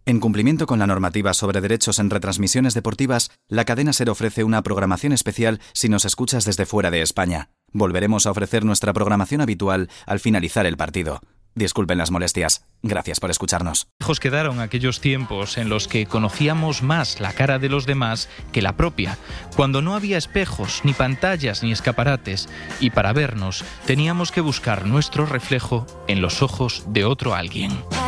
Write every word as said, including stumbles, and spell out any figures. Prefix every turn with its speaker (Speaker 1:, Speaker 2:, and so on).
Speaker 1: En cumplimiento con la normativa sobre derechos en retransmisiones deportivas, la cadena SER ofrece una programación especial si nos escuchas desde fuera de España. Volveremos a ofrecer nuestra programación habitual al finalizar el partido. Disculpen las molestias. Gracias por escucharnos.
Speaker 2: Lejos quedaron aquellos tiempos en los que conocíamos más la cara de los demás que la propia, cuando no había espejos, ni pantallas, ni escaparates, y para vernos teníamos que buscar nuestro reflejo en los ojos de otro alguien.